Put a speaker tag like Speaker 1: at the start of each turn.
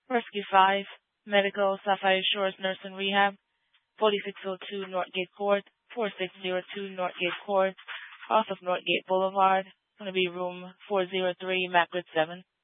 Speaker 1: Rescue 5, Medical, Sapphire Shores Nurse and Rehab, 4602 Northgate Court, 4602 Northgate Court, off of Northgate Boulevard. It's going to be room 403, Macbeth 7.